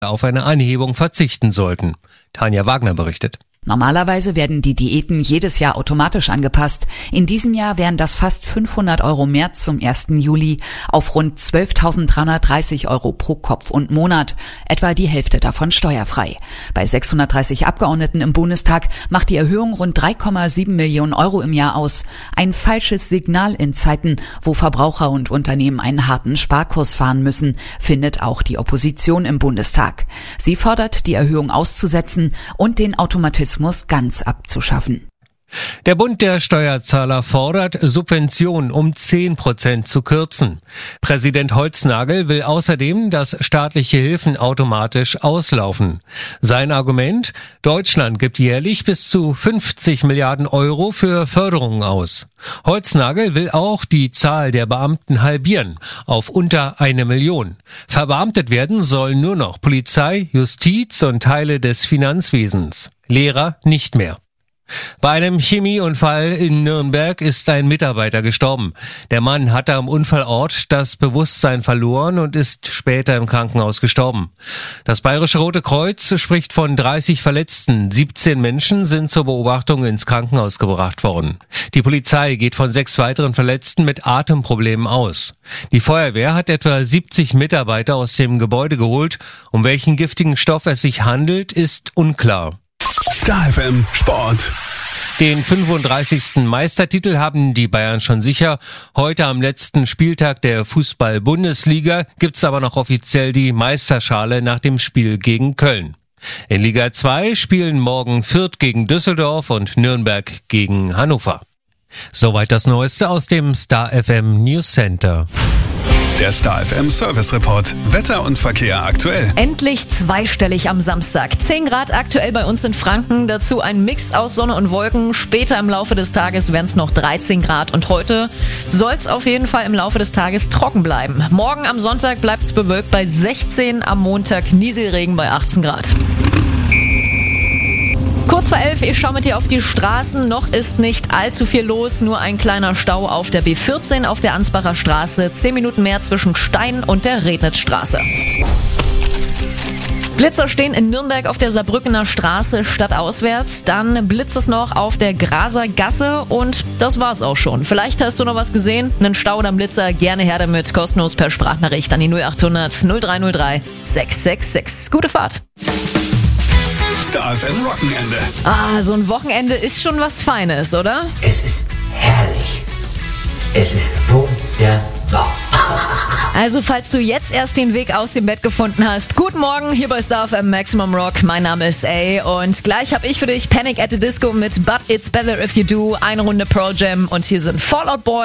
auf eine Anhebung verzichten sollten. Tanja Wagner berichtet. Normalerweise werden die Diäten jedes Jahr automatisch angepasst. In diesem Jahr wären das fast 500 € mehr zum 1. Juli auf rund 12.330 € pro Kopf und Monat, etwa die Hälfte davon steuerfrei. Bei 630 Abgeordneten im Bundestag macht die Erhöhung rund 3,7 Millionen € im Jahr aus. Ein falsches Signal in Zeiten, wo Verbraucher und Unternehmen einen harten Sparkurs fahren müssen, findet auch die Opposition im Bundestag. Sie fordert, die Erhöhung auszusetzen und den Automatismus ganz abzuschaffen. Der Bund der Steuerzahler fordert, Subventionen um 10% zu kürzen. Präsident Holznagel will außerdem, dass staatliche Hilfen automatisch auslaufen. Sein Argument: Deutschland gibt jährlich bis zu 50 Milliarden € für Förderungen aus. Holznagel will auch die Zahl der Beamten halbieren auf unter 1 Million. Verbeamtet werden sollen nur noch Polizei, Justiz und Teile des Finanzwesens. Lehrer nicht mehr. Bei einem Chemieunfall in Nürnberg ist ein Mitarbeiter gestorben. Der Mann hatte am Unfallort das Bewusstsein verloren und ist später im Krankenhaus gestorben. Das Bayerische Rote Kreuz spricht von 30 Verletzten. 17 Menschen sind zur Beobachtung ins Krankenhaus gebracht worden. Die Polizei geht von 6 weiteren Verletzten mit Atemproblemen aus. Die Feuerwehr hat etwa 70 Mitarbeiter aus dem Gebäude geholt. Um welchen giftigen Stoff es sich handelt, ist unklar. Star FM Sport. Den 35. Meistertitel haben die Bayern schon sicher. Heute am letzten Spieltag der Fußball-Bundesliga gibt's aber noch offiziell die Meisterschale nach dem Spiel gegen Köln. In Liga 2 spielen morgen Fürth gegen Düsseldorf und Nürnberg gegen Hannover. Soweit das Neueste aus dem Star FM News Center. Der Star FM Service Report. Wetter und Verkehr aktuell. Endlich zweistellig am Samstag. 10 Grad aktuell bei uns in Franken. Dazu ein Mix aus Sonne und Wolken. Später im Laufe des Tages werden es noch 13 Grad. Und heute soll es auf jeden Fall im Laufe des Tages trocken bleiben. Morgen am Sonntag bleibt es bewölkt bei 16, am Montag Nieselregen bei 18 Grad. Kurz vor 11, ich schaue mit dir auf die Straßen. Noch ist nicht allzu viel los, nur ein kleiner Stau auf der B14 auf der Ansbacher Straße. 10 Minuten mehr zwischen Stein und der Rednitzstraße. Blitzer stehen in Nürnberg auf der Saarbrückener Straße stadtauswärts. Dann blitzt es noch auf der Graser Gasse und das war's auch schon. Vielleicht hast du noch was gesehen, einen Stau oder einen Blitzer, gerne her damit, kostenlos per Sprachnachricht an die 0800 0303 666. Gute Fahrt! Star FM Wochenende. So ein Wochenende ist schon was Feines, oder? Es ist herrlich. Es ist wunderbar. Also falls du jetzt erst den Weg aus dem Bett gefunden hast, guten Morgen hier bei Star FM Maximum Rock. Mein Name ist A und gleich habe ich für dich Panic at the Disco mit But It's Better If You Do, eine Runde Pearl Jam und hier sind Fall Out Boy.